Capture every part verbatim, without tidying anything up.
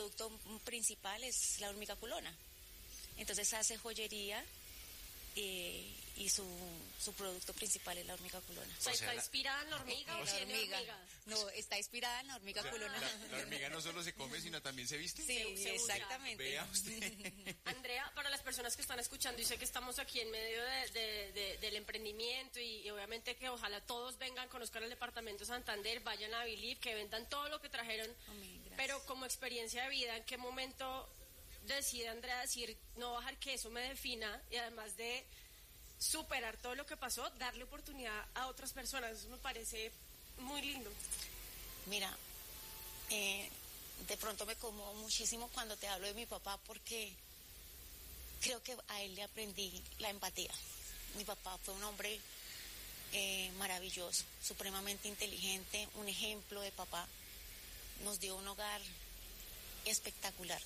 producto principal es la hormiga culona. Entonces hace joyería eh, y su, su producto principal es la hormiga culona. O sea, ¿está inspirada en la hormiga o, o tiene hormiga? hormiga? No, está inspirada en la hormiga la, culona. La, la hormiga no solo se come, sino también se viste. Sí, se, se exactamente. Vea usted. Andrea, para las personas que están escuchando, y sé que estamos aquí en medio de, de, de, del emprendimiento y, y obviamente que ojalá todos vengan, conozcan el departamento Santander, vayan a Believe, que vendan todo lo que trajeron, oh, pero como experiencia de vida, ¿en qué momento decide Andrea decir no dejar que eso me defina y además de superar todo lo que pasó, darle oportunidad a otras personas? Eso me parece muy lindo. Mira, eh, de pronto me como muchísimo cuando te hablo de mi papá porque creo que a él le aprendí la empatía. Mi papá fue un hombre eh, maravilloso, supremamente inteligente, un ejemplo de papá. Nos dio un hogar espectacular.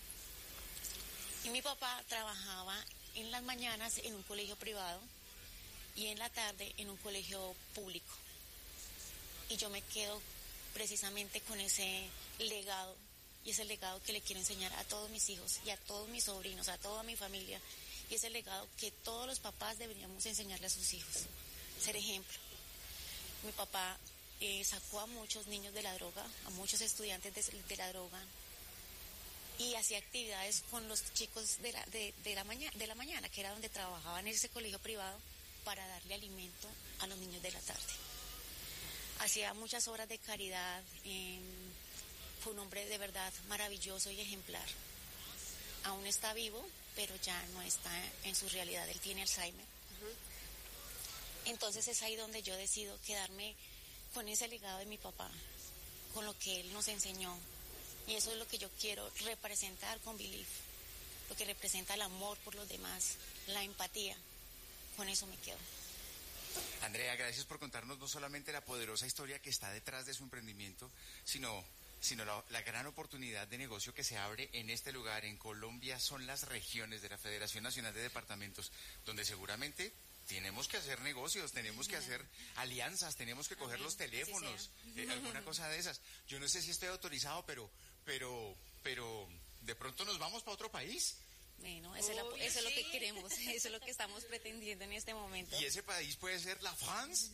Y mi papá trabajaba en las mañanas en un colegio privado y en la tarde en un colegio público. Y yo me quedo precisamente con ese legado, y ese legado que le quiero enseñar a todos mis hijos y a todos mis sobrinos, a toda mi familia, y ese legado que todos los papás deberíamos enseñarle a sus hijos, ser ejemplo. Mi papá eh, sacó a muchos niños de la droga, a muchos estudiantes de, de la droga, y hacía actividades con los chicos de la, de, de, la mañana, de la mañana, que era donde trabajaba en ese colegio privado, para darle alimento a los niños de la tarde. Hacía muchas obras de caridad, eh, fue un hombre de verdad maravilloso y ejemplar. Aún está vivo, pero ya no está en su realidad, él tiene Alzheimer. Uh-huh. Entonces es ahí donde yo decido quedarme con ese legado de mi papá, con lo que él nos enseñó. Y eso es lo que yo quiero representar con Believe, lo que representa el amor por los demás, la empatía. Con eso me quedo. Andrea, gracias por contarnos no solamente la poderosa historia que está detrás de su emprendimiento, sino, sino la, la gran oportunidad de negocio que se abre en este lugar. En Colombia son las regiones de la Federación Nacional de Departamentos, donde seguramente tenemos que hacer negocios, tenemos que hacer alianzas, tenemos que coger los teléfonos, eh, alguna cosa de esas. Yo no sé si estoy autorizado, pero, pero, pero de pronto nos vamos para otro país. Bueno, eso, oh, es, la, eso sí. es lo que queremos, eso es lo que estamos pretendiendo en este momento. ¿Y ese país puede ser la France?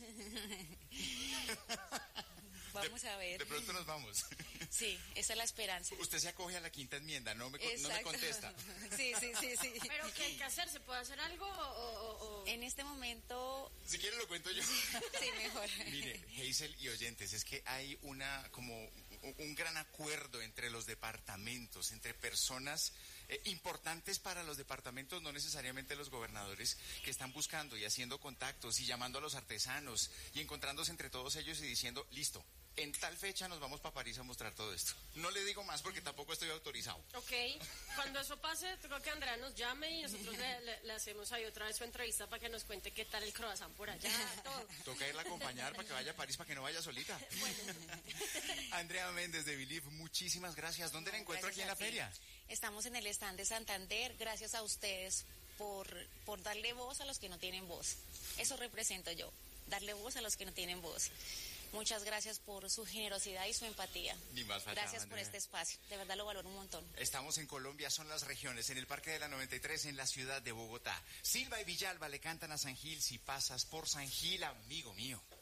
Vamos de, a ver. De pronto nos vamos. Sí, esa es la esperanza. Usted se acoge a la quinta enmienda, no me, no me contesta. Sí, sí, sí, sí. ¿Pero qué hay que hacer? ¿Se puede hacer algo o, o, o...? En este momento... Si quiere lo cuento yo. Sí, mejor. Mire, Hazel y oyentes, es que hay una como un gran acuerdo entre los departamentos, entre personas eh, importantes para los departamentos, no necesariamente los gobernadores, que están buscando y haciendo contactos y llamando a los artesanos y encontrándose entre todos ellos y diciendo, listo, en tal fecha nos vamos para París a mostrar todo esto. No le digo más porque tampoco estoy autorizado. Ok, cuando eso pase, tengo que Andrea nos llame y nosotros le, le, le hacemos ahí otra vez su entrevista para que nos cuente qué tal el croissant por allá, todo. Toca irla a acompañar para que vaya a París, para que no vaya solita. Bueno. Andrea Méndez de Believe, muchísimas gracias. ¿Dónde no, la encuentro aquí en la ti. feria? Estamos en el stand de Santander, gracias a ustedes por, por darle voz a los que no tienen voz. Eso represento yo, darle voz a los que no tienen voz. Muchas gracias por su generosidad y su empatía. Ni más fallaba, gracias por Andrea. Este espacio, de verdad lo valoro un montón. Estamos en Colombia, son las regiones, en el Parque de la noventa y tres, en la ciudad de Bogotá. Silva y Villalba le cantan a San Gil, si pasas por San Gil, amigo mío.